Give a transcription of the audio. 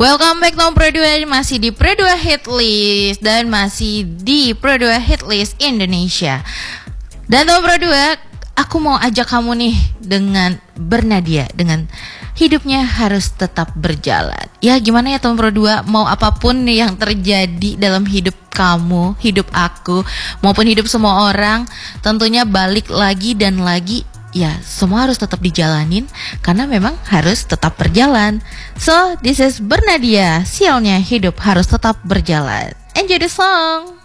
Welcome back to Pro 2, masih di Pro 2 Hit List dan masih di Pro 2 Hit List Indonesia. Dan Tom Pro 2, aku mau ajak kamu nih dengan Bernadia, dengan hidupnya harus tetap berjalan. Ya gimana ya Tom Pro 2, mau apapun yang terjadi dalam hidup kamu, hidup aku, maupun hidup semua orang, tentunya balik lagi dan lagi. Ya, semua harus tetap dijalanin karena memang harus tetap berjalan. So, this is Bernadia. Sialnya hidup harus tetap berjalan. Enjoy the song.